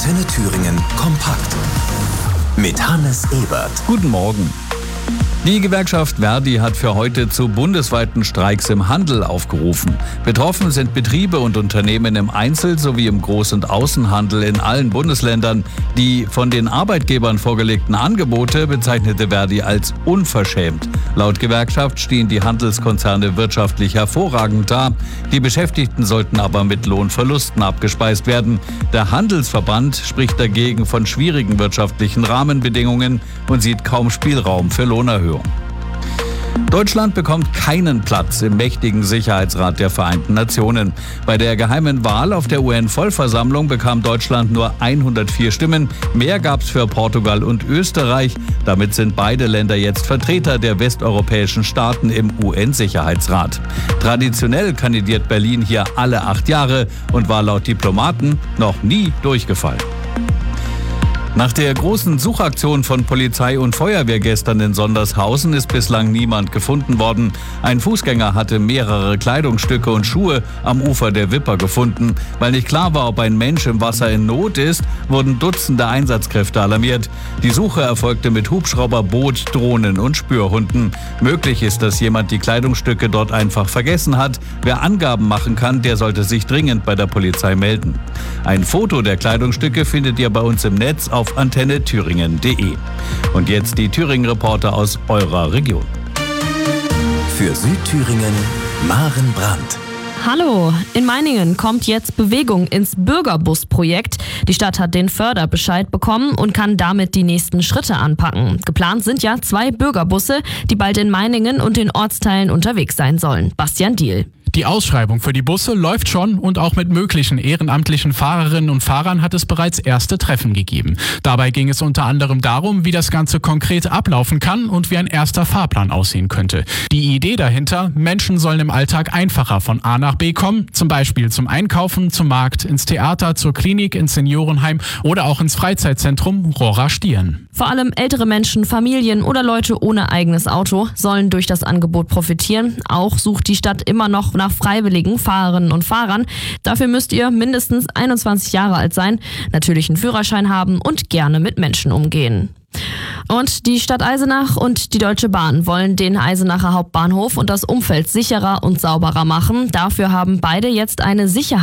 Antenne Thüringen kompakt mit Hannes Ebert. Guten Morgen. Die Gewerkschaft ver.di hat für heute zu bundesweiten Streiks im Handel aufgerufen. Betroffen sind Betriebe und Unternehmen im Einzel- sowie im Groß- und Außenhandel in allen Bundesländern. Die von den Arbeitgebern vorgelegten Angebote bezeichnete ver.di als unverschämt. Laut Gewerkschaft stehen die Handelskonzerne wirtschaftlich hervorragend da. Die Beschäftigten sollten aber mit Lohnverlusten abgespeist werden. Der Handelsverband spricht dagegen von schwierigen wirtschaftlichen Rahmenbedingungen und sieht kaum Spielraum für Lohnerhöhung. Deutschland bekommt keinen Platz im mächtigen Sicherheitsrat der Vereinten Nationen. Bei der geheimen Wahl auf der UN-Vollversammlung bekam Deutschland nur 104 Stimmen. Mehr gab es für Portugal und Österreich. Damit sind beide Länder jetzt Vertreter der westeuropäischen Staaten im UN-Sicherheitsrat. Traditionell kandidiert Berlin hier alle 8 Jahre und war laut Diplomaten noch nie durchgefallen. Nach der großen Suchaktion von Polizei und Feuerwehr gestern in Sondershausen ist bislang niemand gefunden worden. Ein Fußgänger hatte mehrere Kleidungsstücke und Schuhe am Ufer der Wipper gefunden. Weil nicht klar war, ob ein Mensch im Wasser in Not ist, wurden Dutzende Einsatzkräfte alarmiert. Die Suche erfolgte mit Hubschrauber, Boot, Drohnen und Spürhunden. Möglich ist, dass jemand die Kleidungsstücke dort einfach vergessen hat. Wer Angaben machen kann, der sollte sich dringend bei der Polizei melden. Ein Foto der Kleidungsstücke findet ihr bei uns im Netz auf antennethüringen.de. Und jetzt die Thüringen-Reporter aus eurer Region. Für Südthüringen Maren Brandt. Hallo, in Meiningen kommt jetzt Bewegung ins Bürgerbus-Projekt. Die Stadt hat den Förderbescheid bekommen und kann damit die nächsten Schritte anpacken. Geplant sind ja 2 Bürgerbusse, die bald in Meiningen und den Ortsteilen unterwegs sein sollen. Bastian Diehl. Die Ausschreibung für die Busse läuft schon und auch mit möglichen ehrenamtlichen Fahrerinnen und Fahrern hat es bereits erste Treffen gegeben. Dabei ging es unter anderem darum, wie das Ganze konkret ablaufen kann und wie ein erster Fahrplan aussehen könnte. Die Idee dahinter: Menschen sollen im Alltag einfacher von A nach B kommen, zum Beispiel zum Einkaufen, zum Markt, ins Theater, zur Klinik, ins Seniorenheim oder auch ins Freizeitzentrum Rohrer-Stieren. Vor allem ältere Menschen, Familien oder Leute ohne eigenes Auto sollen durch das Angebot profitieren. Auch sucht die Stadt immer noch nach freiwilligen Fahrerinnen und Fahrern. Dafür müsst ihr mindestens 21 Jahre alt sein, natürlich einen Führerschein haben und gerne mit Menschen umgehen. Und die Stadt Eisenach und die Deutsche Bahn wollen den Eisenacher Hauptbahnhof und das Umfeld sicherer und sauberer machen. Dafür haben beide jetzt eine